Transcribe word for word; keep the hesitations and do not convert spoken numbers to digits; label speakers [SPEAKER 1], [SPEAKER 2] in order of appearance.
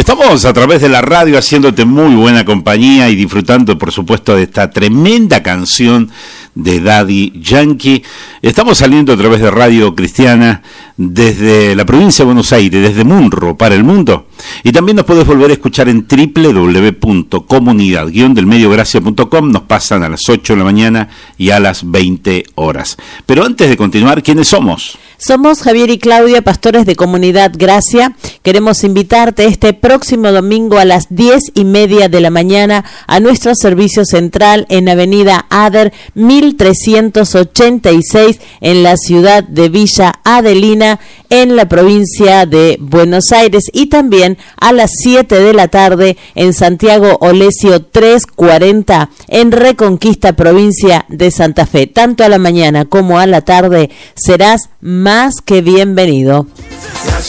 [SPEAKER 1] estamos a través de la radio haciéndote muy buena compañía y disfrutando, por supuesto, de esta tremenda canción de Daddy Yankee. Estamos saliendo a través de Radio Cristiana desde la provincia de Buenos Aires, desde Munro para el mundo. Y también nos podés volver a escuchar en doble u doble u doble u punto comunidad guion del medio gracia punto com. Nos pasan a las ocho de la mañana y a las veinte horas. Pero antes de continuar, ¿quiénes somos?
[SPEAKER 2] Somos Javier y Claudia, pastores de Comunidad Gracia. Queremos invitarte este próximo domingo a las diez y media de la mañana a nuestro servicio central en Avenida Ader mil trescientos ochenta y seis en la ciudad de Villa Adelina, en la provincia de Buenos Aires, y también a las siete de la tarde en Santiago Olesio trescientos cuarenta en Reconquista, provincia de Santa Fe. Tanto a la mañana como a la tarde serás más que bienvenido.